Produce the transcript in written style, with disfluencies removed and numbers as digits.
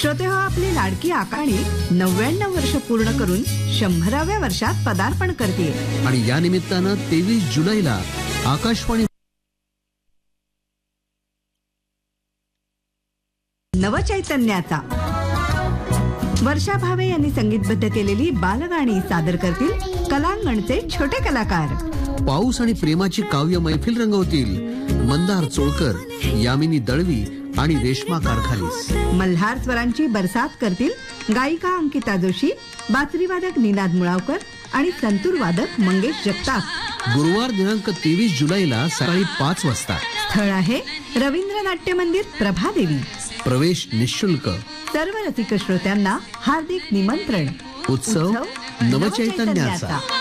श्रोते हो, आपली लाडकी आकाणी 99 वर्ष पूर्ण करून 100व्या वर्षात पदार्पण करते आणि या निमित्तानं 23 जुलैला आकाशवाणी नवचैतन्याचा वर्षा भावे यांनी संगीतबद्ध केलेली बालगाणी सादर करतील कलांगणचे छोटे कलाकार. पाऊस आणि प्रेमाची काव्य मैफिल रंगवतील मंदार चोळकर, यामिनी दळवी आणि रेश्मा कारखालीस. मल्हार स्वरांची बरसात करतील गायिका अंकिता जोशी, बासरीवादक निनाद मुळावकर आणि संतूर वादक मंगेश जगताप. गुरुवार दिनांक 23 जुलैला सकाळी 5 वाजता. स्थळ आहे रवींद्र नाट्य मंदिर, प्रभादेवी. प्रवेश निःशुल्क. सर्व रसिक श्रोत्यांना हार्दिक निमंत्रण. उत्सव नवचैतन्याचा.